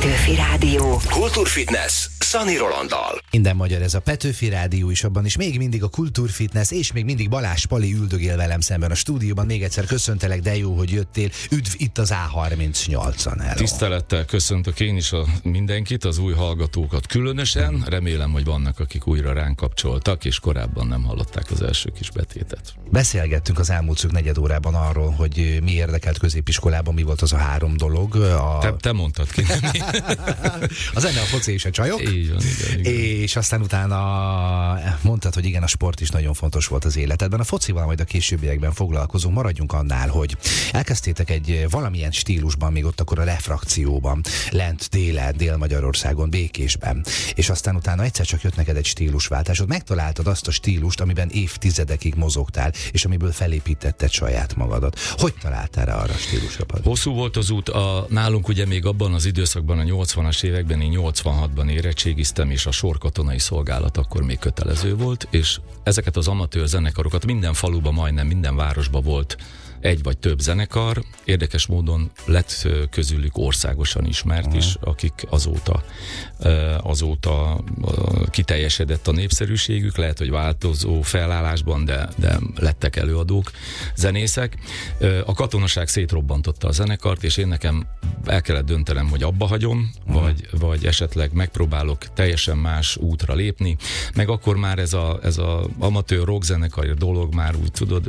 Petőfi Rádió. Kultúrfitness Szani Rolanddal. Minden magyar, ez a Petőfi Rádió is, abban is még mindig a Kultúrfitness, és még mindig Balázs Pali üldögél velem szemben a stúdióban. Még egyszer köszöntelek, de jó, hogy jöttél. Üdv itt az A38-an. Hello. Tisztelettel köszöntök én is mindenkit, az új hallgatókat különösen. Remélem, hogy vannak, akik újra ránk kapcsoltak, és korábban nem hallották az első kis betétet. Beszélgettünk az elmúlt negyed órában arról, hogy mi érdekelt középiskolában, mi volt az a 3 dolog. Te mondtad ki. A zene, a foci és a csajok. Így van, igen. És aztán utána mondtad, hogy igen, a sport is nagyon fontos volt az életedben. A focival majd a későbbiekben foglalkozunk. Maradjunk annál, hogy elkezdtétek egy valamilyen stílusban, még ott akkor a refrakcióban, lent délen, Dél-Magyarországon, Békésben. És aztán utána egyszer csak jött neked egy stílusváltásod. Megtaláltad azt a stílust, amiben évtizedekig mozogtál, és amiből felépítetted saját magadat. Hogy találtál rá arra a stílusra? Hosszú volt az út. Nálunk ugye még abban az időszakban, a 80-as években, én 86-ban érettségiztem, és a sorkatonai szolgálat akkor még kötelező volt, és ezeket az amatőr zenekarokat minden faluban, majdnem minden városban volt egy vagy több zenekar. Érdekes módon lett közülük országosan ismert is, akik azóta kiteljesedett a népszerűségük, lehet, hogy változó felállásban, de lettek előadók, zenészek. A katonaság szétrobbantotta a zenekart, és én nekem el kellett döntenem, hogy abba hagyom, vagy esetleg megpróbálok teljesen más útra lépni, meg akkor már ez a amatőr rockzenekar dolog már úgy tudod,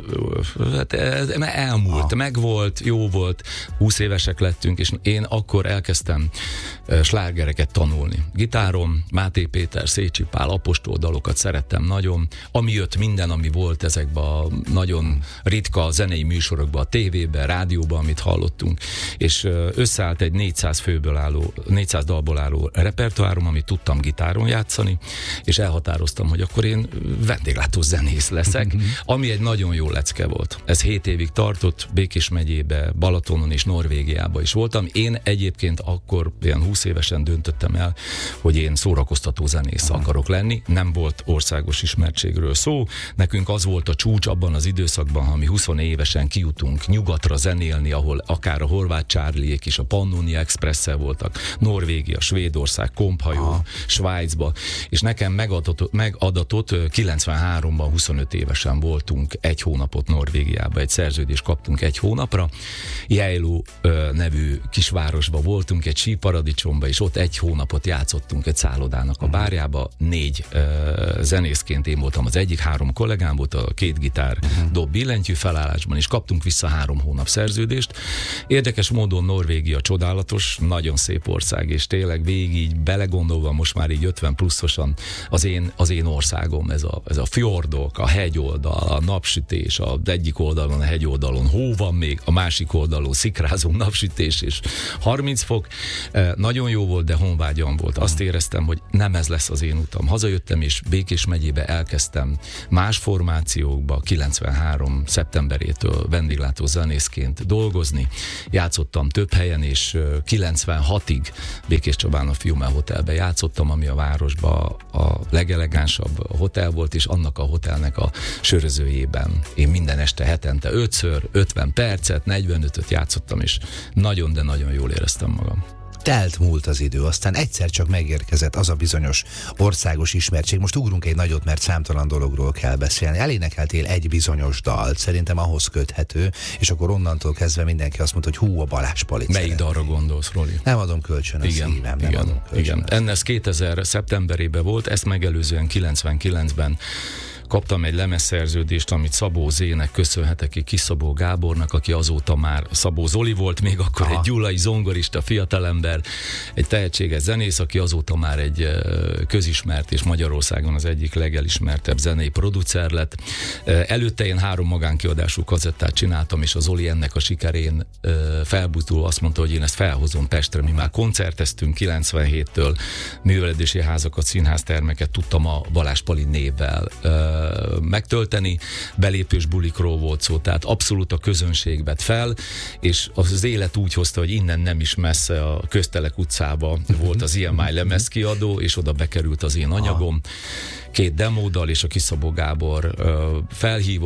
elmúlt, megvolt, jó volt, 20 évesek lettünk, és én akkor elkezdtem slágereket tanulni. Gitáron, Máté Péter, Szécsi Pál, apostol dalokat szerettem nagyon, ami jött minden, ami volt ezekben a nagyon ritka zenei műsorokban, a tévében, rádióban, amit hallottunk, és összeállt egy 400 dalból álló repertoárom, amit tudtam gitáron játszani, és elhatároztam, hogy akkor én vendéglátó zenész leszek, ami egy nagyon jó lecke volt. Ez 7 évig tartott, Békés megyébe, Balatonon és Norvégiába is voltam. Én egyébként akkor ilyen 20 évesen döntöttem el, hogy én szórakoztató zenész akarok lenni. Nem volt országos ismertségről szó. Nekünk az volt a csúcs abban az időszakban, ha mi 20 évesen kijutunk nyugatra zenélni, ahol akár a Horváth Charliék is a Pannoni Expresszel voltak, Norvégia, Svédország, Komphajó, Svájcba, és nekem megadatott 93-ban 25 évesen voltunk egy hónapot Norvégiába, egy szerződést kaptunk egy hónapra. Jejló nevű kisvárosba voltunk, egy síparadicsomba, és ott egy hónapot játszottunk egy szállodának a bárjába. 4 zenészként én voltam az egyik, 3 kollégám volt, a 2 gitár dob billentyű felállásban, és kaptunk vissza 3 hónap szerződést. Érdekes módon Norvégia csodálatos, nagyon szép ország, és tényleg végig így belegondolva, most már így 50 pluszosan az én országom, ez a fjordok, a hegyoldal, a napsütés, az egyik oldalon, a hegyoldalon hó van még, a másik oldalon szikrázó napsütés és 30 fok. Nagyon jó volt, de honvágyam volt. Azt éreztem, hogy nem ez lesz az én utam. Hazajöttem, és Békés megyébe elkezdtem más formációkba 93. szeptemberétől vendéglátó zenészként dolgozni. Játszottam több helyen, és 96-ig Békés Csabán a Fiumel Hotelbe játszottam, ami a városban a legelegánsabb hotel volt, és annak a hotelnek a sörözőjében én minden este hetente 5-ször, 50 percet, 45-öt játszottam, és nagyon, de nagyon jól éreztem magam. Telt múlt az idő, aztán egyszer csak megérkezett az a bizonyos országos ismertség. Most ugrunk egy nagyot, mert számtalan dologról kell beszélni. Elénekeltél egy bizonyos dalt, szerintem ahhoz köthető, és akkor onnantól kezdve mindenki azt mondta, hogy hú, a Balázs Palit. Melyik dalra gondolsz, Roli? Nem adom kölcsön a szívem. Igen. Ennek 2000 szeptemberében volt, ezt megelőzően 99-ben kaptam egy lemezszerződést, amit Szabó Zének köszönhetek, Kis Szabó Gábornak, aki azóta már Szabó Zoli volt, még akkor egy gyulai zongorista fiatalember, egy tehetséges zenész, aki azóta már egy közismert és Magyarországon az egyik legelismertebb zenei producer lett. Előtte én 3 magánkiadású kazettát csináltam, és a Zoli ennek a sikerén felbutulva azt mondta, hogy én ezt felhozom Pestre. Mi már koncerteztünk 97-től, művelődési házakat, színháztermeket tudtam a Balázs Pali névvel megtölteni, belépős bulikról volt szó, tehát abszolút a közönség vett fel, és az élet úgy hozta, hogy innen nem is messze a Köztelek utcába volt az IMI lemezkiadó, és oda bekerült az én anyagom. 2 demódal, és a Kis Szabó Gábor felhívott,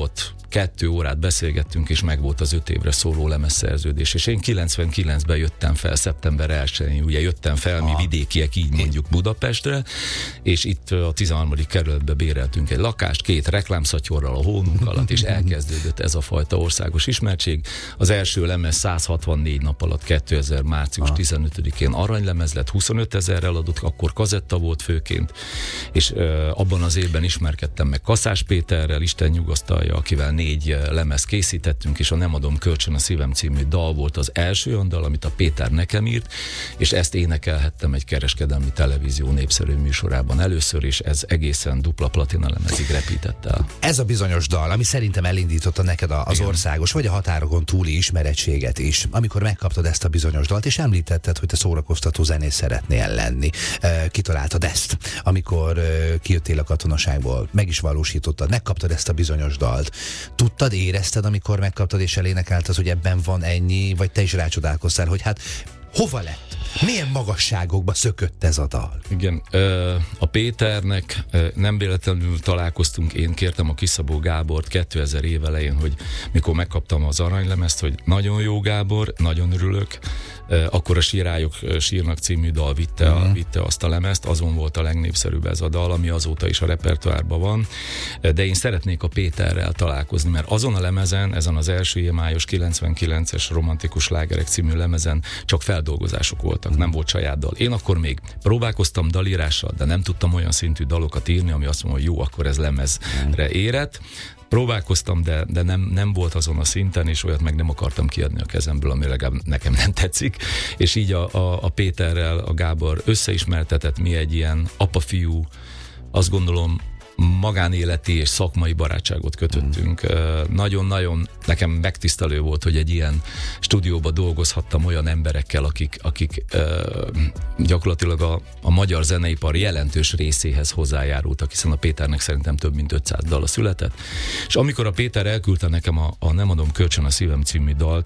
2 órát beszélgettünk, és megvolt az 5 évre szóló lemezszerződés. És én 99-ben jöttem fel, szeptember 1-én, ugye jöttem fel, mi vidékiek, így mondjuk Budapestre, és itt a 13. kerületbe béreltünk egy lakást, 2 reklámszatyorral a hónunk alatt, és elkezdődött ez a fajta országos ismertség. Az első lemez 164 nap alatt 2000. március 15-én aranylemez lett, 25 000-rel adott, akkor kazetta volt főként, és abban az évben ismerkedtem meg Kaszás Péterrel, Isten nyugasztalja, akivel 4 lemez készítettünk, és a Nem adom kölcsön a szívem című dal volt az első olyan dal, amit a Péter nekem írt, és ezt énekelhettem egy kereskedelmi televízió népszerű műsorában először, és ez egészen dupla platina lemezig repített el. Ez a bizonyos dal, ami szerintem elindította neked az országos, vagy a határokon túli ismerettséget is, amikor megkaptad ezt a bizonyos dalt, és említetted, hogy te szórakoztató zenész szeretnél lenni. Kitaláltad ezt, amikor kijöttél a katonaságból, meg is valósítottad, megkaptad ezt a bizonyos dalt. Tudtad, érezted, amikor megkaptad és elénekelted, hogy ebben van ennyi, vagy te is rácsodálkoztál, hogy hát hova lett? Milyen magasságokba szökött ez a dal? Igen, a Péternek nem véletlenül találkoztunk, én kértem a Kiszabó Gábort 2000 év elején, hogy mikor megkaptam az aranylemezt, hogy nagyon jó Gábor, nagyon örülök, akkor a Sírályok sírnak című dal vitte azt a lemezt, azon volt a legnépszerűbb ez a dal, ami azóta is a repertoárban van, de én szeretnék a Péterrel találkozni, mert azon a lemezen, ezen az első május 99-es romantikus slágerek című lemezen csak feldolgozások voltak, nem volt saját dal. Én akkor még próbálkoztam dalírással, de nem tudtam olyan szintű dalokat írni, ami azt mondja, hogy jó, akkor ez lemezre érett. Próbálkoztam, de nem volt azon a szinten, és olyat meg nem akartam kiadni a kezemből, ami legalább nekem nem tetszik. És így a Péterrel a Gábor összeismertetett, mi egy ilyen apa-fiú, azt gondolom, magánéleti és szakmai barátságot kötöttünk. Nagyon-nagyon nekem megtisztelő volt, hogy egy ilyen stúdióba dolgozhattam olyan emberekkel, akik gyakorlatilag a magyar zeneipar jelentős részéhez hozzájárultak, hiszen a Péternek szerintem több mint 500 dala született. És amikor a Péter elküldte nekem a Nem adom kölcsön a szívem című dalt,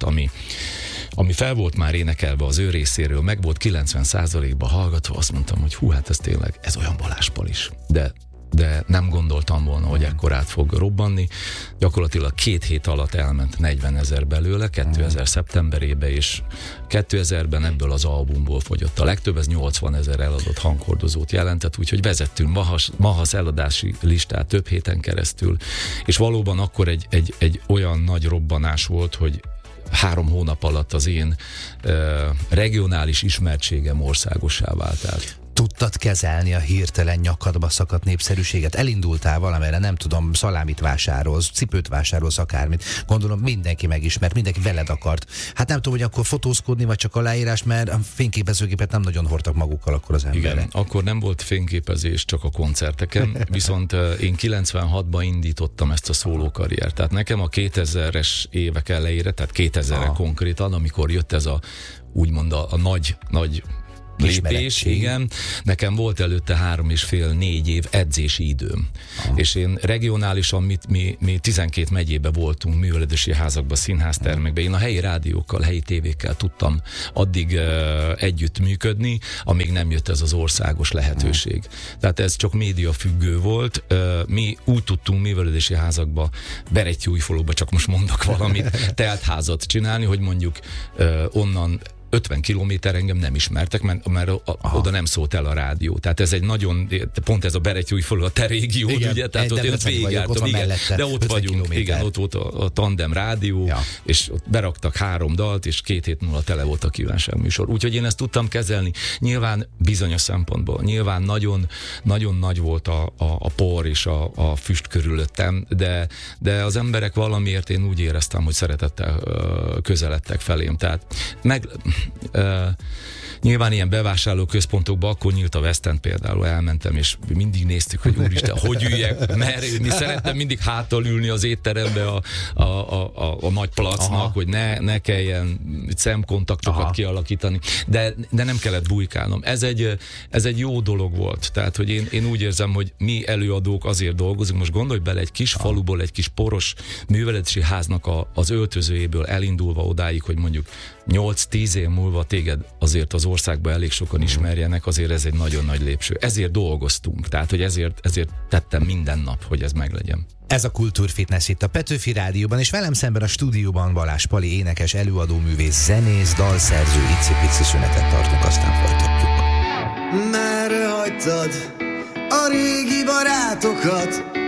ami fel volt már énekelve az ő részéről, meg volt 90%-ban hallgatva, azt mondtam, hogy hú, hát ez tényleg, ez olyan Balázs Pal is. De nem gondoltam volna, hogy ekkor át fog robbanni. Gyakorlatilag 2 hét alatt elment 40 000 belőle, 2000 szeptemberében, és 2000-ben ebből az albumból fogyott. A legtöbb, ez 80 000 eladott hanghordozót jelentett, úgyhogy vezettünk Mahasz eladási listát több héten keresztül, és valóban akkor egy olyan nagy robbanás volt, hogy 3 hónap alatt az én regionális ismertségem országossá vált át. Tudtad kezelni a hirtelen nyakadba szakadt népszerűséget? Elindultál valamelyre, nem tudom, szalámit vásárolsz, cipőt vásárolsz, akármit. Gondolom mindenki megismert, mindenki veled akart. Hát nem tudom, hogy akkor fotózkodni, vagy csak aláírás, mert a fényképezőgépet nem nagyon hordtak magukkal akkor az emberek. Igen, akkor nem volt fényképezés, csak a koncerteken, viszont én 96-ban indítottam ezt a szólókarriert. Tehát nekem a 2000-es évek elejére, tehát 2000-re konkrétan, amikor jött ez a úgymond a nagy lépés, igen. Nekem volt előtte 3,5-4 év edzési időm. És én regionálisan mi 12 megyébe voltunk, művelődési házakban, színháztermekben. Én a helyi rádiókkal, helyi tévékkel tudtam addig együtt működni, amíg nem jött ez az országos lehetőség. Tehát ez csak média függő volt. Mi úgy tudtunk művelődési házakba, Berettyújfaluba, csak most mondok valamit, teltházat csinálni, hogy mondjuk onnan 50 kilométer engem nem ismertek, mert oda nem szólt el a rádió. Tehát ez egy nagyon, pont ez a Berettyújfalu a te régiód, igen, ugye? Tehát ott én végigjártam, de ott vagyunk, igen, ott volt a Tandem rádió, és ott beraktak 3 dalt, és 2 hét múlva tele volt a kívánságműsor. Úgyhogy én ezt tudtam kezelni. Nyilván bizonyos szempontból, nyilván nagyon, nagyon nagy volt a por és a füst körülöttem, de az emberek valamiért én úgy éreztem, hogy szeretettel közeledtek felém. Tehát nyilván ilyen bevásárlóközpontokban akkor nyílt a West End például, elmentem, és mindig néztük, hogy úristen, hogy üljek, mert mi szerettem mindig hátal ülni az étterembe a nagy placnak, hogy ne kelljen szemkontaktokat kialakítani, de nem kellett bujkálnom. Ez egy jó dolog volt, tehát, hogy én úgy érzem, hogy mi előadók azért dolgozunk, most gondolj bele, egy kis faluból, egy kis poros művelődési háznak az öltözőjéből elindulva odáig, hogy mondjuk 8-10 év múlva téged azért az országban elég sokan ismerjenek, azért ez egy nagyon nagy lépcső. Ezért dolgoztunk, tehát hogy ezért tettem minden nap, hogy ez meglegyen. Ez a Kultúrfitness itt a Petőfi Rádióban, és velem szemben a stúdióban Balázs Pali, énekes, előadóművész, zenész, dalszerző. Icipici szünetet tartunk, aztán folytatjuk. Merre hagytad a régi barátokat?